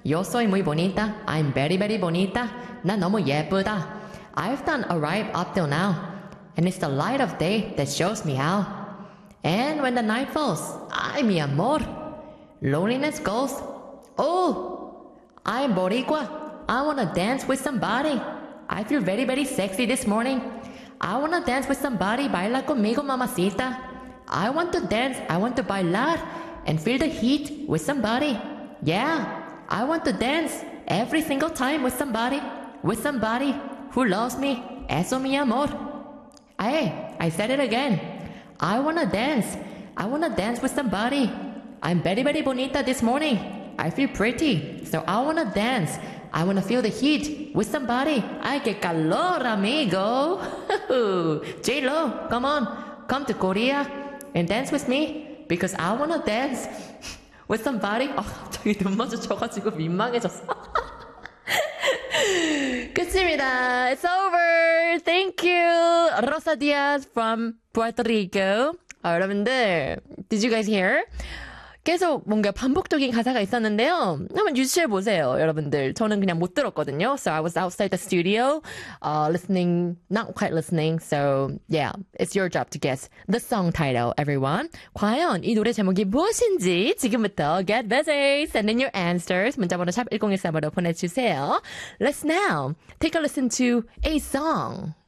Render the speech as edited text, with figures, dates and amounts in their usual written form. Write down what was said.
Yo soy muy bonita. I'm very, very bonita. 난 너무 예쁘다. I've done alright up till now. And it's the light of day that shows me how. And when the night falls, ay mi amor. Loneliness goes. Oh, I'm Boricua. I wanna dance with somebody. I feel very, very sexy this morning. I wanna dance with somebody. Baila conmigo, mamacita. I want to dance. I want to bailar and feel the heat with somebody. Yeah, I want to dance every single time with somebody who loves me. Eso mi amor. Hey, I said it again. I wanna dance. I wanna dance with somebody. I'm very, very bonita this morning. I feel pretty, so I wanna dance. I wanna feel the heat with somebody. Ay, que calor, amigo. J-Lo, come on. Come to Korea and dance with me because I wanna dance with somebody. 갑자기 눈 마주쳐가지고 민망해졌어. 끝입니다. It's over. Thank you. Rosa Diaz from Puerto Rico. 여러분들, did you guys hear? 계속 뭔가 반복적인 가사가 있었는데요. 한번 유추해보세요, 여러분들. 저는 그냥 못 들었거든요. So I was outside the studio, listening, not quite listening. So yeah, it's your job to guess the song title, everyone. 과연 이 노래 제목이 무엇인지 지금부터 get busy. Send in your answers. 문자번호 샵 1013으로 보내주세요. Let's now take a listen to a song.